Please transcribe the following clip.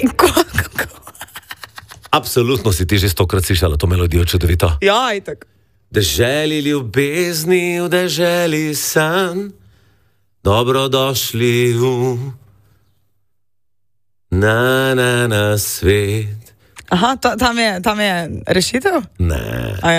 Absolutno si ti že 100-krat slišala to melodijo, čudovito. Ja, itak. Deželi ljubezni, v deželi san, dobrodošli na svet. Aha, tam je rešitev? Ne.